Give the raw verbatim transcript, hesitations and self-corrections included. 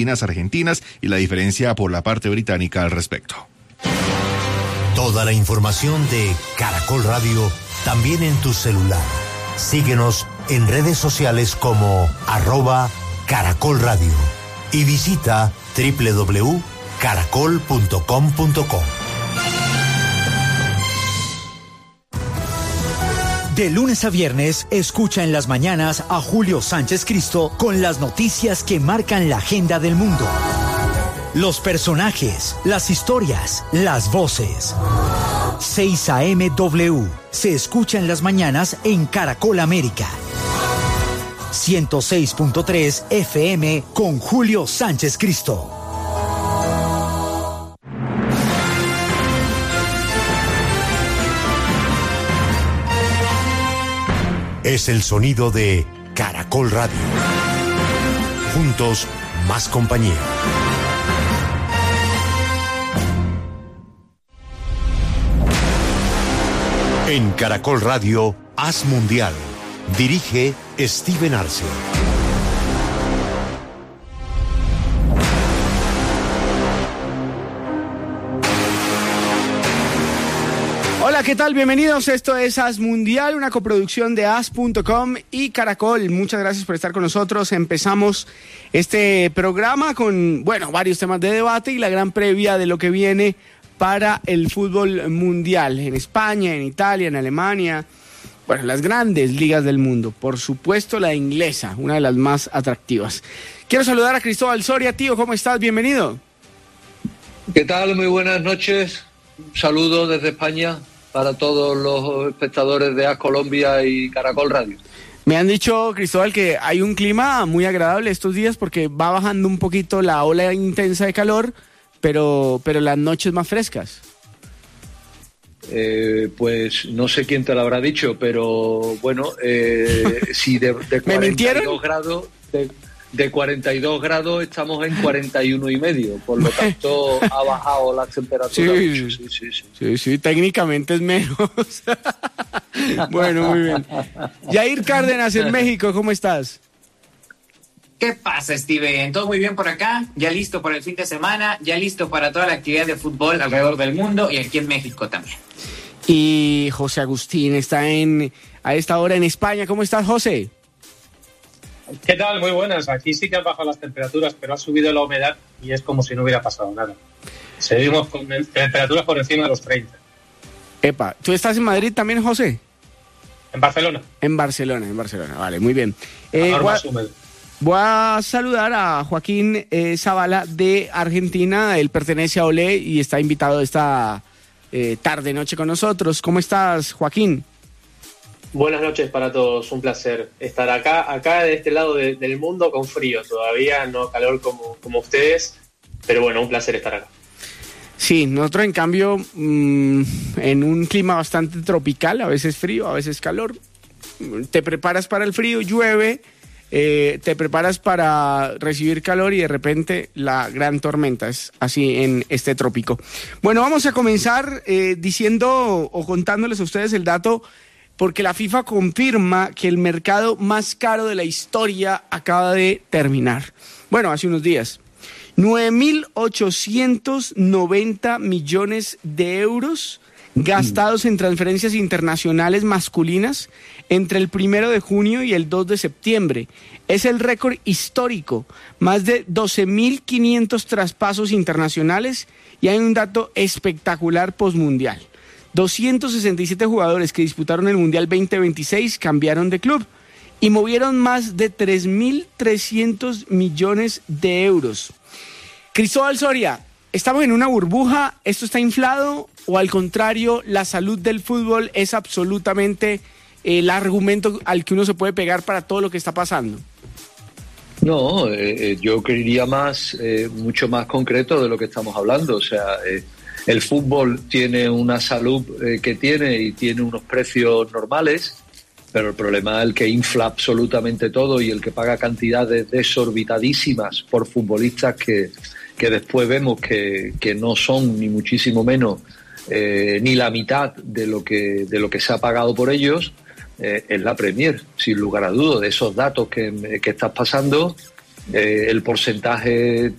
argentinas y la diferencia por la parte británica al respecto. Toda la información de Caracol Radio también en tu celular. Síguenos en redes sociales como arroba Caracol Radio y visita doble u doble u doble u punto caracol punto com punto co. De lunes a viernes, escucha en las mañanas a Julio Sánchez Cristo con las noticias que marcan la agenda del mundo. Los personajes, las historias, las voces. seis a eme W se escucha en las mañanas en Caracol América. ciento seis punto tres F M con Julio Sánchez Cristo. Es el sonido de Caracol Radio. Juntos, más compañía. En Caracol Radio, Haz Mundial. Dirige Steven Arce. Hola, ¿qué tal? Bienvenidos. Esto es Haz Mundial, una coproducción de haz punto com y Caracol. Muchas gracias por estar con nosotros. Empezamos este programa con, bueno, varios temas de debate y la gran previa de lo que viene para el fútbol mundial en España, en Italia, en Alemania. Bueno, las grandes ligas del mundo. Por supuesto, la inglesa, una de las más atractivas. Quiero saludar a Cristóbal Soria. Tío, ¿cómo estás? Bienvenido. ¿Qué tal? Muy buenas noches. Un saludo desde España para todos los espectadores de Haz Colombia y Caracol Radio. Me han dicho, Cristóbal, que hay un clima muy agradable estos días porque va bajando un poquito la ola intensa de calor, pero, pero las noches más frescas. Eh, pues no sé quién te lo habrá dicho, pero bueno, eh, si de, de cuarenta y dos grados... De, De cuarenta y dos grados estamos en cuarenta y uno y medio, por lo tanto ha bajado la temperatura. Sí, sí, sí, sí. sí, sí técnicamente es menos. Bueno, muy bien. Yair Cárdenas en México, ¿cómo estás? ¿Qué pasa, Steven? Todo muy bien por acá, ya listo para el fin de semana, ya listo para toda la actividad de fútbol alrededor del mundo y aquí en México también. Y José Agustín está en a esta hora en España. ¿Cómo estás, José? ¿Qué tal? Muy buenas. Aquí sí que han bajado las temperaturas, pero ha subido la humedad y es como si no hubiera pasado nada. Seguimos con temperaturas por encima de los treinta. Epa, ¿tú estás en Madrid también, José? En Barcelona. En Barcelona, en Barcelona. Vale, muy bien. Eh, voy, a, voy a saludar a Joaquín eh, Zavala de Argentina. Él pertenece a Olé y está invitado esta eh, tarde, noche con nosotros. ¿Cómo estás, Joaquín? Buenas noches para todos, un placer estar acá, acá de este lado de, del mundo con frío todavía, no calor como, como ustedes, pero bueno, un placer estar acá. Sí, nosotros en cambio mmm, en un clima bastante tropical, a veces frío, a veces calor, te preparas para el frío, llueve, eh, te preparas para recibir calor y de repente la gran tormenta, es así en este trópico. Bueno, vamos a comenzar eh, diciendo o contándoles a ustedes el dato porque la FIFA confirma que el mercado más caro de la historia acaba de terminar. Bueno, hace unos días. nueve mil ochocientos noventa millones de euros gastados en transferencias internacionales masculinas entre el primero de junio y el dos de septiembre. Es el récord histórico. Más de doce mil quinientos traspasos internacionales y hay un dato espectacular postmundial. doscientos sesenta y siete jugadores que disputaron el Mundial veinte veintiséis cambiaron de club y movieron más de tres mil trescientos millones de euros. Cristóbal Soria, ¿estamos en una burbuja? ¿Esto está inflado? ¿O al contrario, la salud del fútbol es absolutamente el argumento al que uno se puede pegar para todo lo que está pasando? No, eh, yo creería más, eh, mucho más concreto de lo que estamos hablando. O sea, eh, el fútbol tiene una salud eh, que tiene y tiene unos precios normales, pero el problema es el que infla absolutamente todo y el que paga cantidades desorbitadísimas por futbolistas que, que después vemos que, que no son ni muchísimo menos eh, ni la mitad de lo que, de lo que se ha pagado por ellos. Eh, es la Premier, sin lugar a dudas. De esos datos que, que estás pasando, eh, el porcentaje